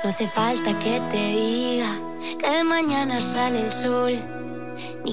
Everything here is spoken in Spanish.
No hace falta que te diga que mañana sale el sol, ni